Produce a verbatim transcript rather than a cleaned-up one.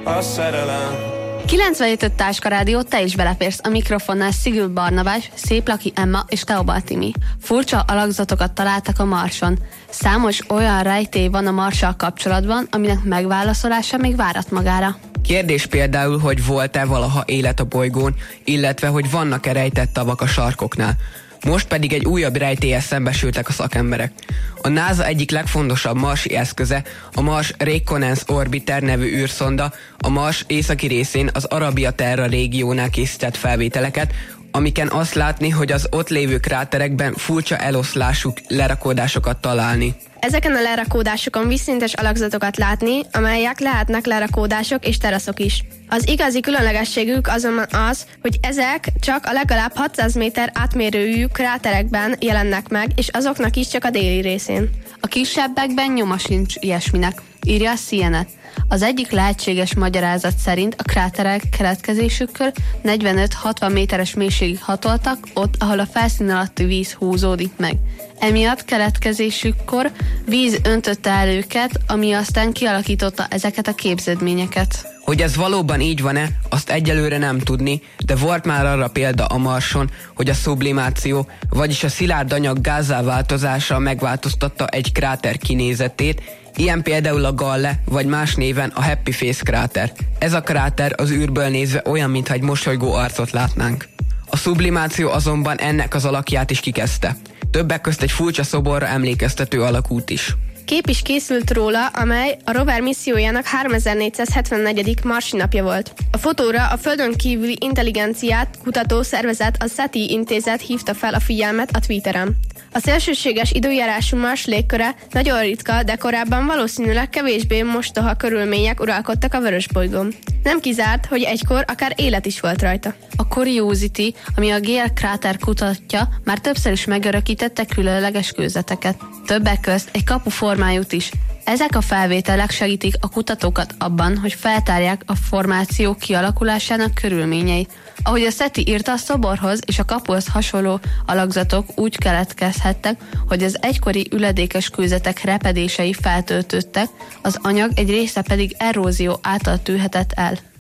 a szerelem. kilencvenhét Táska Rádió, te is beleférsz a mikrofonnál. Szigül Barnabás, Széplaki Emma és Teobal Timi. Furcsa alakzatokat találtak a Marson. Számos olyan rejtély van a Marssal kapcsolatban, aminek megválaszolása még várat magára. Kérdés például, hogy volt-e valaha élet a bolygón, illetve hogy vannak-e rejtett tavak a sarkoknál. Most pedig egy újabb rejtéllyel szembesültek a szakemberek. A NASA egyik legfontosabb marsi eszköze, a Mars Reconnaissance Orbiter nevű űrszonda a Mars északi részén az Arabia Terra régiónál készített felvételeket, amiken azt látni, hogy az ott lévő kráterekben furcsa eloszlású lerakódásokat találni. Ezeken a lerakódásokon vízszintes alakzatokat látni, amelyek lehetnek lerakódások és teraszok is. Az igazi különlegességük azonban az, hogy ezek csak a legalább hatszáz méter átmérőjű kráterekben jelennek meg, és azoknak is csak a déli részén. A kisebbekben nyoma sincs ilyesminek, írja a C N N. Az egyik lehetséges magyarázat szerint a kráterek keletkezésükkor negyvenöt-hatvan méteres mélységig hatoltak, ott, ahol a felszín alatti víz húzódik meg. Emiatt keletkezésükkor víz öntötte el őket, ami aztán kialakította ezeket a képződményeket. Hogy ez valóban így van-e, azt egyelőre nem tudni, de volt már arra példa a Marson, hogy a sublimáció, vagyis a szilárd anyag gázzá változása megváltoztatta egy kráter kinézetét, ilyen például a Galle, vagy más néven a Happy Face kráter. Ez a kráter az űrből nézve olyan, mintha egy mosolygó arcot látnánk. A sublimáció azonban ennek az alakját is kikezdte. Többek közt egy furcsa szoborra emlékeztető alakút is. Kép is készült róla, amely a rover missziójának háromezer-négyszázhetvennegyedik marsi napja volt. A fotóra a földön kívüli intelligenciát kutató szervezet, a SETI intézet hívta fel a figyelmet a Twitteren. A szélsőséges időjárású Mars légköre nagyon ritka, de korábban valószínűleg kevésbé mostoha körülmények uralkodtak a vörösbolygón. Nem kizárt, hogy egykor akár élet is volt rajta. A Curiosity, ami a Gale kráter kutatja, már többször is megörökítette különleges kőzeteket. Többek közt egy kapu formájút is. Ezek a felvételek segítik a kutatókat abban, hogy feltárják a formáció kialakulásának körülményeit. Ahogy a SETI írta, a szoborhoz és a kapuhoz hasonló alakzatok úgy keletkezhettek, hogy az egykori üledékes kőzetek repedései feltöltődtek, az anyag egy része pedig erózió által tűnhetett el.